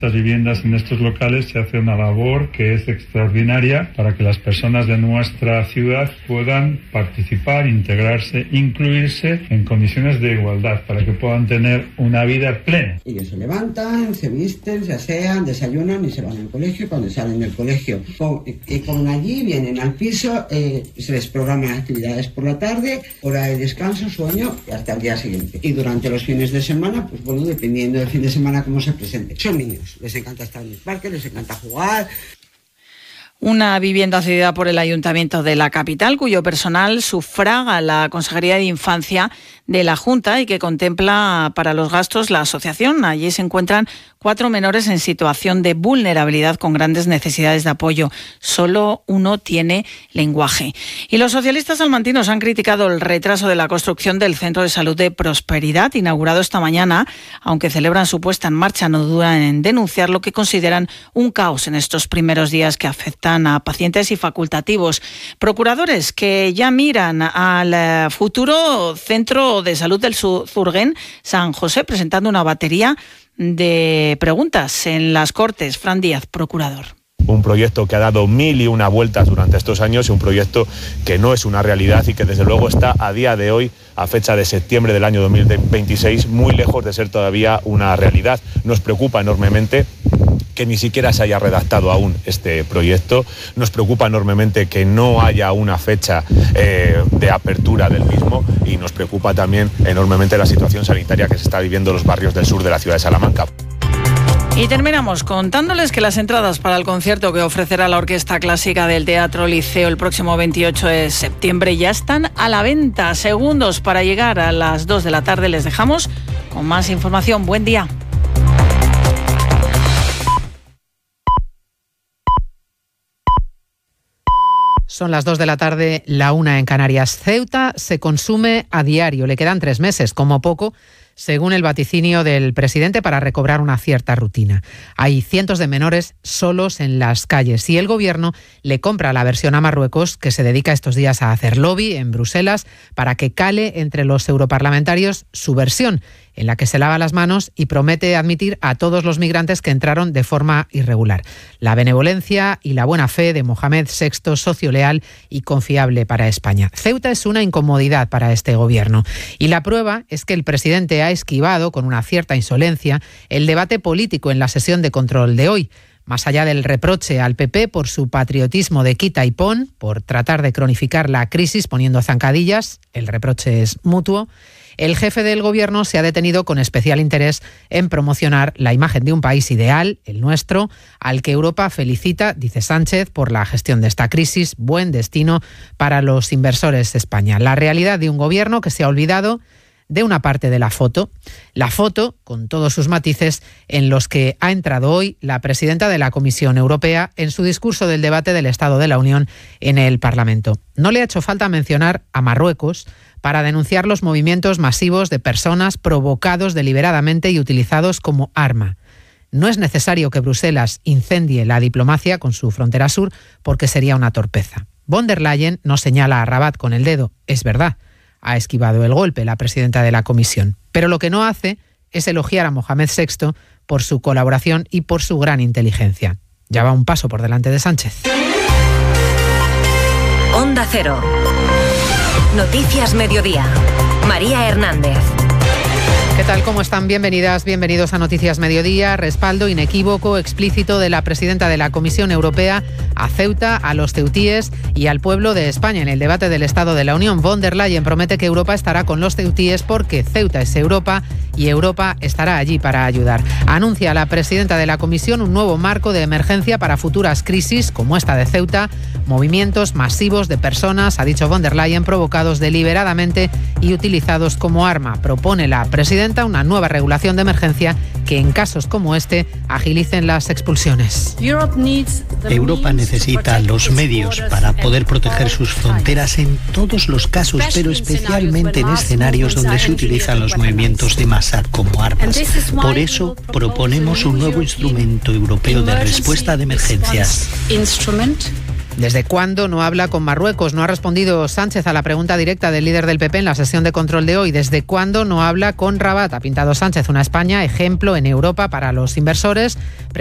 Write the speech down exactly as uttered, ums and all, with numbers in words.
Las viviendas en estos locales se hace una labor que es extraordinaria para que las personas de nuestra ciudad puedan participar, integrarse, incluirse en condiciones de igualdad, para que puedan tener una vida plena. Ellos se levantan, se visten, se asean, desayunan y se van al colegio. Cuando salen del colegio, y con allí vienen al piso, eh, se les programan actividades por la tarde, hora de descanso, sueño y hasta el día siguiente. Y durante los fines de semana, pues bueno, dependiendo del fin de semana cómo se presente. Son niños. Les encanta estar en el parque, les encanta jugar. Una vivienda cedida por el Ayuntamiento de la capital, cuyo personal sufraga la Consejería de Infancia de la Junta y que contempla para los gastos la asociación. Allí se encuentran cuatro menores en situación de vulnerabilidad con grandes necesidades de apoyo. Solo uno tiene lenguaje. Y los socialistas salmantinos han criticado el retraso de la construcción del Centro de Salud de Prosperidad, inaugurado esta mañana, aunque celebran su puesta en marcha, no dudan en denunciar lo que consideran un caos en estos primeros días que afectan a pacientes y facultativos. Procuradores que ya miran al futuro Centro de Salud del Zurguén San José, presentando una batería de preguntas en las Cortes. Fran Díaz, procurador. Un proyecto que ha dado mil y una vueltas durante estos años y un proyecto que no es una realidad y que desde luego está a día de hoy, a fecha de septiembre del año dos mil veintiséis, muy lejos de ser todavía una realidad. Nos preocupa enormemente que ni siquiera se haya redactado aún este proyecto. Nos preocupa enormemente que no haya una fecha eh, de apertura del mismo y nos preocupa también enormemente la situación sanitaria que se está viviendo en los barrios del sur de la ciudad de Salamanca. Y terminamos contándoles que las entradas para el concierto que ofrecerá la Orquesta Clásica del Teatro Liceo el próximo veintiocho de septiembre ya están a la venta. Segundos para llegar a las dos de la tarde. Les dejamos con más información. Buen día. Son las dos de la tarde, la una en Canarias. Ceuta se consume a diario. Le quedan tres meses, como poco, según el vaticinio del presidente, para recobrar una cierta rutina. Hay cientos de menores solos en las calles y el gobierno le compra la versión a Marruecos, que se dedica estos días a hacer lobby en Bruselas para que cale entre los europarlamentarios su versión, en la que se lava las manos y promete admitir a todos los migrantes que entraron de forma irregular. La benevolencia y la buena fe de Mohamed sexto, socio leal y confiable para España. Ceuta es una incomodidad para este gobierno y la prueba es que el presidente ha esquivado con una cierta insolencia el debate político en la sesión de control de hoy. Más allá del reproche al P P por su patriotismo de quita y pon, por tratar de cronificar la crisis poniendo zancadillas, el reproche es mutuo, el jefe del gobierno se ha detenido con especial interés en promocionar la imagen de un país ideal, el nuestro, al que Europa felicita, dice Sánchez, por la gestión de esta crisis, buen destino para los inversores de España. La realidad de un gobierno que se ha olvidado de una parte de la foto, la foto con todos sus matices en los que ha entrado hoy la presidenta de la Comisión Europea en su discurso del debate del Estado de la Unión en el Parlamento. No le ha hecho falta mencionar a Marruecos para denunciar los movimientos masivos de personas provocados deliberadamente y utilizados como arma. No es necesario que Bruselas incendie la diplomacia con su frontera sur porque sería una torpeza. Von der Leyen no señala a Rabat con el dedo, es verdad. Ha esquivado el golpe la presidenta de la Comisión. Pero lo que no hace es elogiar a Mohamed sexto por su colaboración y por su gran inteligencia. Ya va un paso por delante de Sánchez. Onda Cero. Noticias Mediodía. María Hernández. ¿Qué tal? ¿Cómo están? Bienvenidas, bienvenidos a Noticias Mediodía. Respaldo inequívoco, explícito de la presidenta de la Comisión Europea a Ceuta, a los ceutíes y al pueblo de España. En el debate del Estado de la Unión, Von der Leyen promete que Europa estará con los ceutíes porque Ceuta es Europa y Europa estará allí para ayudar. Anuncia la presidenta de la Comisión un nuevo marco de emergencia para futuras crisis como esta de Ceuta. Movimientos masivos de personas, ha dicho Von der Leyen, provocados deliberadamente y utilizados como arma. Propone la presidenta una nueva regulación de emergencia que en casos como este agilicen las expulsiones. Europa necesita los medios para poder proteger sus fronteras en todos los casos, pero especialmente en escenarios donde se utilizan los movimientos de masa como armas. Por eso proponemos un nuevo instrumento europeo de respuesta de emergencias. ¿Desde cuándo no habla con Marruecos? No ha respondido Sánchez a la pregunta directa del líder del P P en la sesión de control de hoy. ¿Desde cuándo no habla con Rabat? Ha pintado Sánchez una España ejemplo en Europa para los inversores.